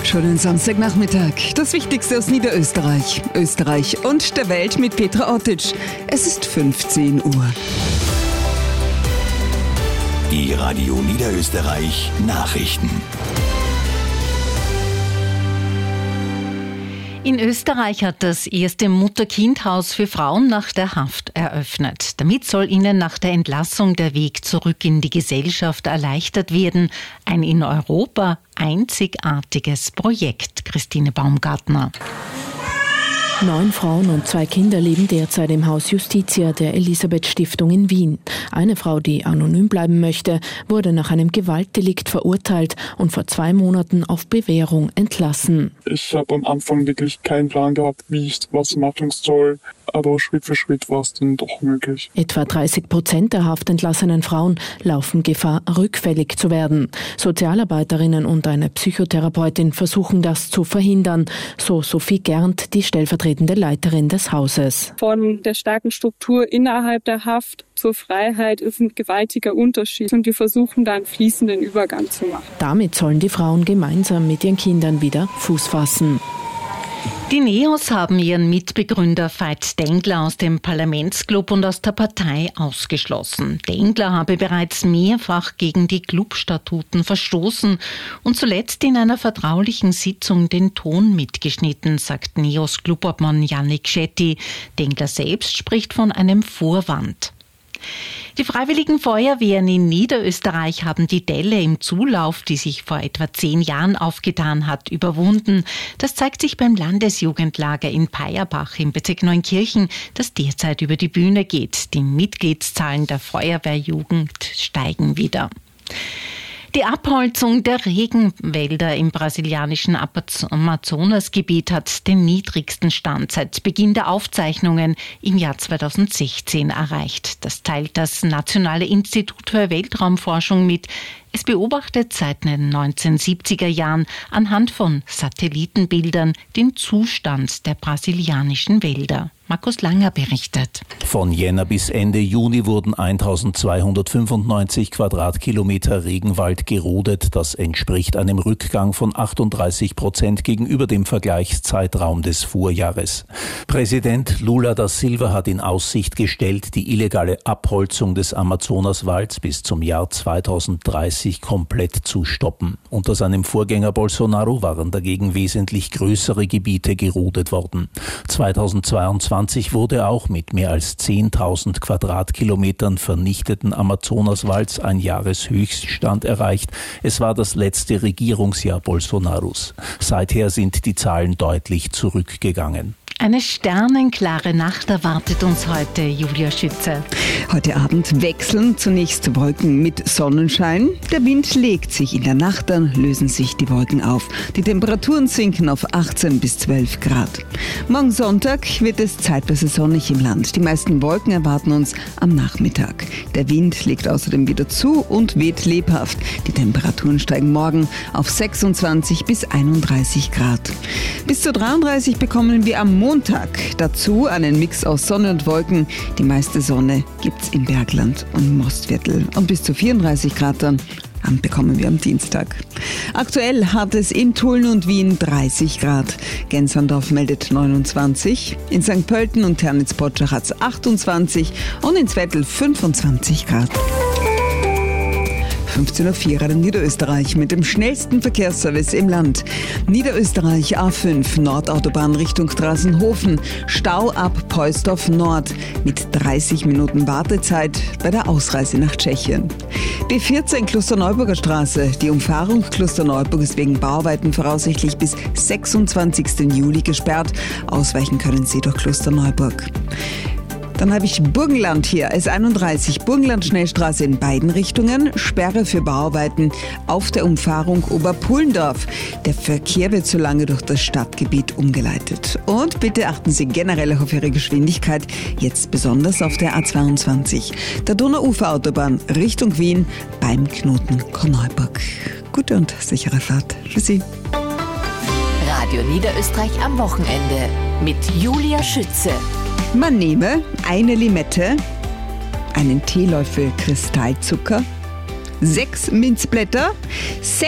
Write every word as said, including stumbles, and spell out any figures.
Schönen Samstagnachmittag. Das Wichtigste aus Niederösterreich, Österreich und der Welt mit Petra Ottić. Es ist fünfzehn Uhr. Die Radio Niederösterreich Nachrichten. In Österreich hat das erste Mutter-Kind-Haus für Frauen nach der Haft eröffnet. Damit soll ihnen nach der Entlassung der Weg zurück in die Gesellschaft erleichtert werden. Ein in Europa einzigartiges Projekt. Christine Baumgartner. Neun Frauen und zwei Kinder leben derzeit im Haus Justitia der Elisabeth-Stiftung in Wien. Eine Frau, die anonym bleiben möchte, wurde nach einem Gewaltdelikt verurteilt und vor zwei Monaten auf Bewährung entlassen. Ich habe am Anfang wirklich keinen Plan gehabt, wie ich was machen soll. Aber Schritt für Schritt war es dann doch möglich. Etwa dreißig Prozent der haftentlassenen Frauen laufen Gefahr, rückfällig zu werden. Sozialarbeiterinnen und eine Psychotherapeutin versuchen das zu verhindern, so Sophie Gernt, die stellvertretende Leiterin des Hauses. Von der starken Struktur innerhalb der Haft zur Freiheit ist ein gewaltiger Unterschied und wir versuchen da einen fließenden Übergang zu machen. Damit sollen die Frauen gemeinsam mit ihren Kindern wieder Fuß fassen. Die Neos haben ihren Mitbegründer Veit Dengler aus dem Parlamentsclub und aus der Partei ausgeschlossen. Dengler habe bereits mehrfach gegen die Clubstatuten verstoßen und zuletzt in einer vertraulichen Sitzung den Ton mitgeschnitten, sagt Neos Clubobmann Yannick Schetti. Dengler selbst spricht von einem Vorwand. Die Freiwilligen Feuerwehren in Niederösterreich haben die Delle im Zulauf, die sich vor etwa zehn Jahren aufgetan hat, überwunden. Das zeigt sich beim Landesjugendlager in Peierbach im Bezirk Neunkirchen, das derzeit über die Bühne geht. Die Mitgliedszahlen der Feuerwehrjugend steigen wieder. Die Abholzung der Regenwälder im brasilianischen Amazonasgebiet hat den niedrigsten Stand seit Beginn der Aufzeichnungen im Jahr zweitausendsechzehn erreicht. Das teilt das Nationale Institut für Weltraumforschung mit. Es beobachtet seit den neunzehnhundertsiebziger Jahren anhand von Satellitenbildern den Zustand der brasilianischen Wälder. Markus Langer berichtet. Von Jänner bis Ende Juni wurden eintausendzweihundertfünfundneunzig Quadratkilometer Regenwald gerodet. Das entspricht einem Rückgang von achtunddreißig Prozent gegenüber dem Vergleichszeitraum des Vorjahres. Präsident Lula da Silva hat in Aussicht gestellt, die illegale Abholzung des Amazonaswalds bis zum Jahr zweitausenddreißig komplett zu stoppen. Unter seinem Vorgänger Bolsonaro waren dagegen wesentlich größere Gebiete gerodet worden. zweitausendzweiundzwanzig wurde auch mit mehr als zehntausend Quadratkilometern vernichteten Amazonaswalds ein Jahreshöchststand erreicht. Es war das letzte Regierungsjahr Bolsonaros. Seither sind die Zahlen deutlich zurückgegangen. Eine sternenklare Nacht erwartet uns heute, Julia Schütze. Heute Abend wechseln zunächst Wolken mit Sonnenschein. Der Wind legt sich in der Nacht, dann lösen sich die Wolken auf. Die Temperaturen sinken auf achtzehn bis zwölf Grad. Morgen Sonntag wird es zeitweise sonnig im Land. Die meisten Wolken erwarten uns am Nachmittag. Der Wind legt außerdem wieder zu und weht lebhaft. Die Temperaturen steigen morgen auf sechsundzwanzig bis einunddreißig Grad. Bis zu dreiunddreißig bekommen wir am Montag. Montag. Dazu einen Mix aus Sonne und Wolken. Die meiste Sonne gibt's im Bergland und Mostviertel. Und bis zu vierunddreißig Grad dann bekommen wir am Dienstag. Aktuell hat es in Tulln und Wien dreißig Grad. Gensandorf meldet neunundzwanzig. In Sankt Pölten und Ternitz-Potschach hat es achtundzwanzig und in Zwettl fünfundzwanzig Grad. fünfzehn Uhr vier in Niederösterreich mit dem schnellsten Verkehrsservice im Land. Niederösterreich A fünf, Nordautobahn Richtung Drassenhofen, Stau ab Poisdorf Nord mit dreißig Minuten Wartezeit bei der Ausreise nach Tschechien. B vierzehn Klosterneuburger Straße, die Umfahrung Klosterneuburg ist wegen Bauarbeiten voraussichtlich bis sechsundzwanzigsten Juli gesperrt. Ausweichen können Sie durch Klosterneuburg. Dann habe ich Burgenland hier, S einunddreißig, Burgenland-Schnellstraße in beiden Richtungen, Sperre für Bauarbeiten auf der Umfahrung Oberpullendorf. Der Verkehr wird so lange durch das Stadtgebiet umgeleitet. Und bitte achten Sie generell auch auf Ihre Geschwindigkeit, jetzt besonders auf der A zweiundzwanzig, der Donauuferautobahn Richtung Wien beim Knoten Korneuburg. Gute und sichere Fahrt für Sie. Radio Niederösterreich am Wochenende mit Julia Schütze. Man nehme eine Limette, einen Teelöffel Kristallzucker, sechs Minzblätter, sechs